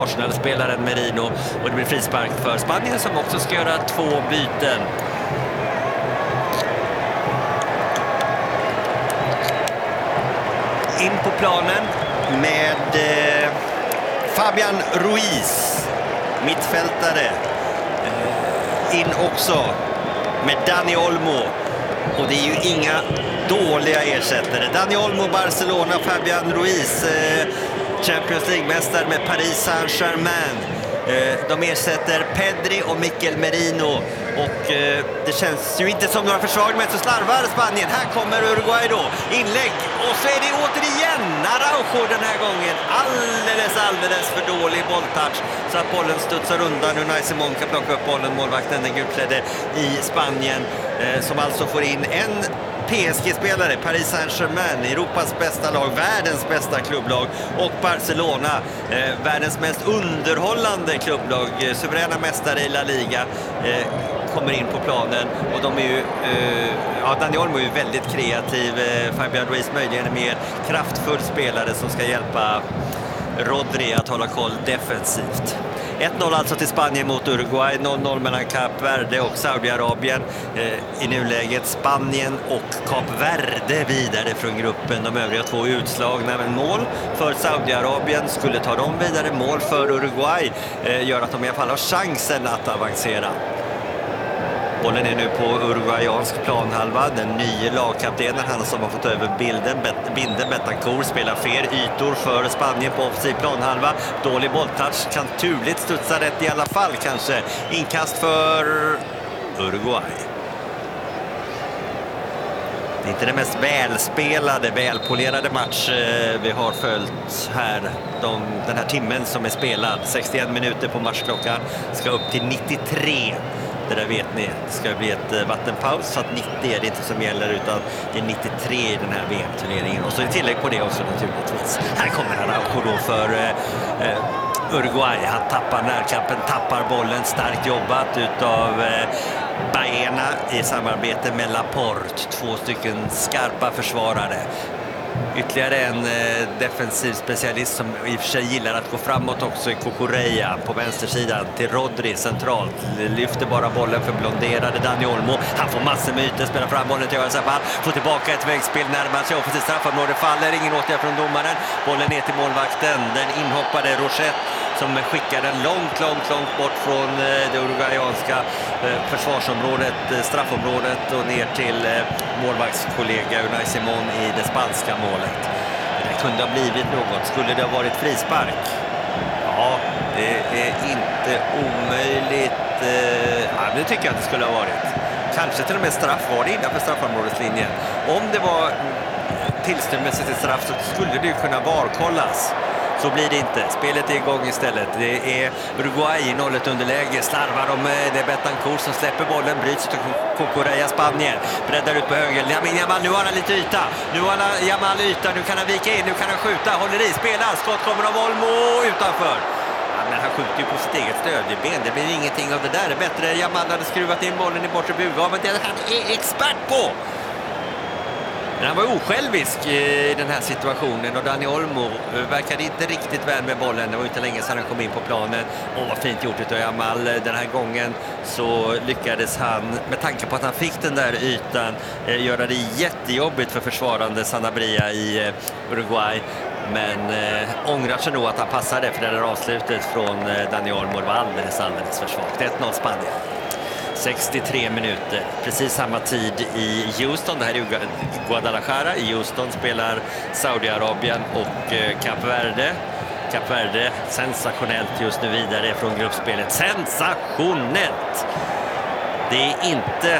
Arsenal-spelaren Merino, och det blir frispark för Spanien som också ska göra 2 byten. In på planen med Fabian Ruiz, mittfältare. In också med Dani Olmo. Och det är ju inga dåliga ersättare. Dani Olmo, Barcelona, Fabian Ruiz, Champions League-mästare med Paris Saint-Germain. De ersätter Pedri och Mikel Merino. Och det känns ju inte som några försvagningar, men så slarvar Spanien. Här kommer Uruguay då. Inlägg. Och så är det återigen Araujo den här gången. Alldeles för dålig bolltouch. Så att bollen studsar undan. Unai Simon kan plocka upp bollen. Målvakten, den gulklädde i Spanien. Som alltså får in en PSG-spelare, Paris Saint-Germain, Europas bästa lag, världens bästa klubblag, och Barcelona, världens mest underhållande klubblag, suveräna mästare i La Liga, kommer in på planen. Och de är ju, Dani Olmo är ju väldigt kreativ, Fabian Ruiz möjligen en mer kraftfull spelare som ska hjälpa Rodri att hålla koll defensivt. 1-0 alltså till Spanien mot Uruguay, 0-0 mellan Kap Verde och Saudiarabien. I nuläget Spanien och Kap Verde vidare från gruppen. De övriga 2 utslagna, men mål för Saudiarabien skulle ta dem vidare. Mål för Uruguay gör att de i alla fall har chansen att avancera. Bollen är nu på uruguayansk planhalva. Den nya lagkaptenen, han som har fått över binden Betancourt, spelar fel ytor för Spanien på offensiv planhalva. Dålig bolltouch, kan turligt studsa rätt i alla fall kanske. Inkast för Uruguay. Det är inte den mest välspelade, välpolerade match vi har följt här. Den här timmen som är spelad. 61 minuter på matchklockan, ska upp till 93. Det där vet ni, det ska bli ett vattenpaus, så att 90 är det inte som gäller, utan det är 93 i den här VM-turneringen. Och så är det tillägg på det också naturligtvis. Här kommer Araujo då för Uruguay. Han tappar närkampen, tappar bollen, starkt jobbat utav Baena i samarbete med Laporte. 2 stycken skarpa försvarare. Ytterligare en defensiv specialist som i och för sig gillar att gå framåt också i Cucurella på vänstersidan till Rodri centralt. Lyfter bara bollen för blonderade Dani Olmo. Han får massor med ytor, spelar fram bollen till Örsabal. Får tillbaka ett vägspel, närmar sig offensivt straffområde, faller. Ingen åtgärd från domaren. Bollen ner till målvakten. Den inhoppade Rochette som skickar den långt bort från det uruguayanska försvarsområdet, straffområdet, och ner till målvaktskollega Unai Simon i det spanska målet. Det kunde ha blivit något. Skulle det ha varit frispark? Ja, det är inte omöjligt. Det tycker jag att det skulle ha varit. Kanske till och med straff var det innanför straffområdeslinjen. Om det var tillståndsmässigt till straff så skulle det ju kunna varkollas. Så blir det inte. Spelet är igång istället. Det är Uruguay i 0-1 underläge. Slarvar de med det Betancourt som släpper bollen. Bryts till Cucurella, Spanien. Breddar ut på höger. Yamal, nu har han lite yta. Nu har han Yamal yta. Nu kan han vika in. Nu kan han skjuta. Håller i. Spelar. Skott kommer av Olmo utanför. Ja, men han skjuter ju på sitt eget stödjeben. Det blir ingenting av det där. Det är bättre. Yamal hade skruvat in bollen i bortre bugaven. Det han är expert på. Men han var osjälvisk i den här situationen, och Dani Olmo verkade inte riktigt väl med bollen. Det var inte länge sedan han kom in på planen. Vad fint gjort utav Yamal. Den här gången så lyckades han, med tanke på att han fick den där ytan, göra det jättejobbigt för försvarande Sanabria i Uruguay. Men ångrar sig nog att han passade, för det där avslutet från Dani Olmo var alldeles för svagt. 1-0 Spanien. 63 minuter, precis samma tid i Houston. Det här är Guadalajara. I Houston spelar Saudiarabien och Kap Verde. Kap Verde sensationellt just nu vidare från gruppspelet. Sensationellt! Det är inte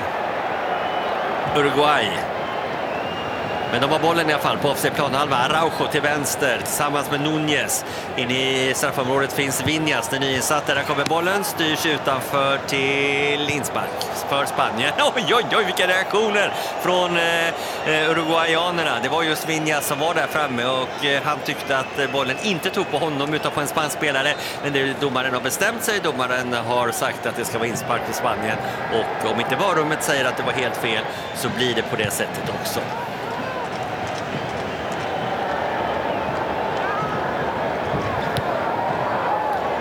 Uruguay. Men de har bollen i alla fall på offensiv planhalva. Araujo till vänster tillsammans med Núñez. In i straffområdet finns Viñas, den nyinsatte. Där kommer bollen, styrs utanför till inspark för Spanien. Oj, vilka reaktioner från uruguayanerna. Det var just Viñas som var där framme, och han tyckte att bollen inte tog på honom utan på en spansk spelare. Men det domaren har bestämt sig. Domaren har sagt att det ska vara inspark för Spanien. Och om inte varummet säger att det var helt fel, så blir det på det sättet också.